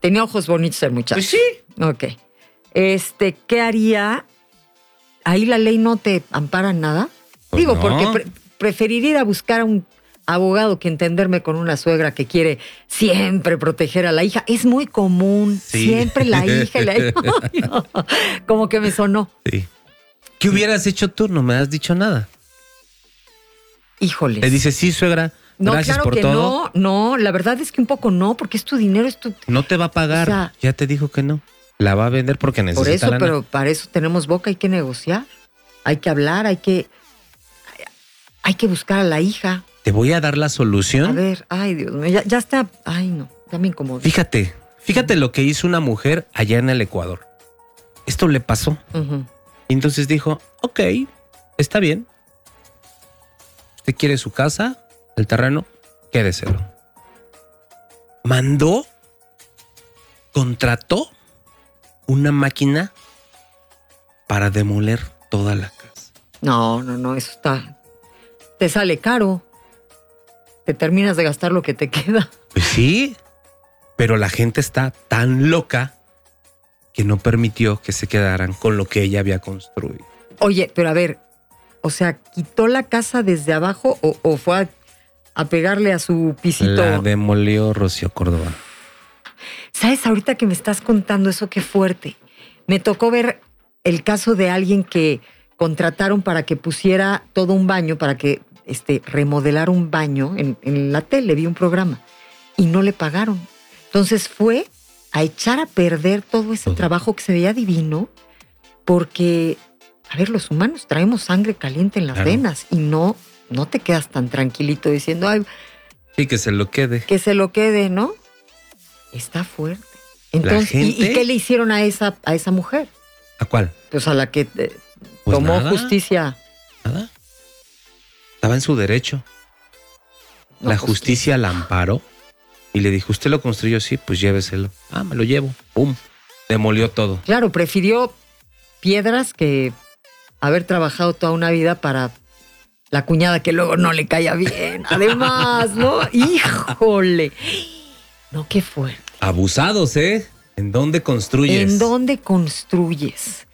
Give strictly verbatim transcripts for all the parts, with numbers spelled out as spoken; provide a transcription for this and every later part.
Tenía ojos bonitos el muchacho. Pues sí. Ok. Este, ¿qué haría? Ahí la ley no te ampara en nada. Pues Digo, no. porque pre- preferiría ir a buscar a un abogado que entenderme con una suegra que quiere siempre proteger a la hija. Es muy común. Sí. Siempre la hija y la hija. Ay, no. Como que me sonó. Sí. ¿Qué hubieras hecho tú? No me has dicho nada. Híjoles. Le dices, sí, suegra, No, gracias claro por que todo. no, no, la verdad es que un poco no, porque es tu dinero, es tu... No te va a pagar. O sea, ya te dijo que no. La va a vender porque necesita por eso, lana. pero para eso tenemos boca, hay que negociar, hay que hablar, hay que... Hay que buscar a la hija. Te voy a dar la solución. A ver, ay Dios mío, ya, ya está, ay no, ya me incomodé. Fíjate, fíjate lo que hizo una mujer allá en el Ecuador. Esto le pasó. Uh-huh. Y entonces dijo, ok, está bien. ¿Usted quiere su casa, el terreno? Quédeselo. Mandó, contrató una máquina para demoler toda la casa. No, no, no, eso está... Te sale caro. Te terminas de gastar lo que te queda. Pues sí, pero la gente está tan loca que no permitió que se quedaran con lo que ella había construido. Oye, pero a ver, o sea, ¿quitó la casa desde abajo o, o fue a, a pegarle a su pisito? La demolió Rocío Córdoba. ¿Sabes? Ahorita que me estás contando eso, qué fuerte. Me tocó ver el caso de alguien que contrataron para que pusiera todo un baño, para que este, remodelara un baño en, en la tele, vi un programa, y no le pagaron. Entonces fue a echar a perder todo ese Todo. trabajo que se veía divino, porque, a ver, los humanos traemos sangre caliente en las Claro. venas y no, no te quedas tan tranquilito diciendo, ay, Sí, que se lo quede. que se lo quede, ¿no? Está fuerte. Entonces, ¿y- gente- ¿y, qué le hicieron a esa, a esa mujer? ¿A cuál? Pues a la que eh, Pues tomó nada. justicia. Nada. Estaba en su derecho. No, la pues, justicia la amparó y le dijo, ¿usted lo construyó? Sí, pues lléveselo. Ah, me lo llevo. Pum. Demolió todo. Claro, prefirió piedras que haber trabajado toda una vida para la cuñada que luego no le caía bien. Además, ¿no? Híjole. No, qué fuerte. Abusados, ¿eh? ¿En dónde construyes? ¿En dónde construyes?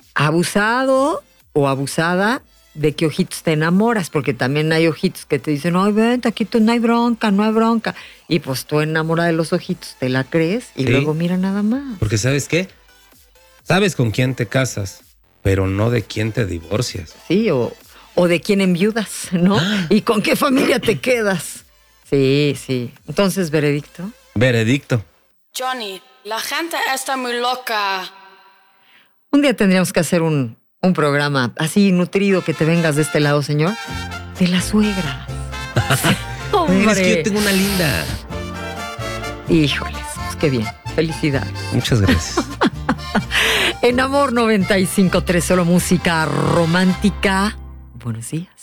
Abusado o abusada de qué ojitos te enamoras, porque también hay ojitos que te dicen, ay, vente, aquí tú no hay bronca, no hay bronca. Y pues tú enamorada de los ojitos, te la crees y Sí. luego mira nada más. Porque ¿sabes qué? Sabes con quién te casas, pero no de quién te divorcias. Sí, o, o de quién enviudas, ¿no? Ah. ¿Y con qué familia te quedas? Sí, sí. Entonces, veredicto. Veredicto. Johnny, la gente está muy loca. Un día tendríamos que hacer un, un programa así nutrido que te vengas de este lado, señor. De la suegra. Hombre. Es que yo tengo una linda. Híjoles, pues qué bien. Felicidades. Muchas gracias. En Amor noventa y cinco punto tres, solo música romántica. Buenos días.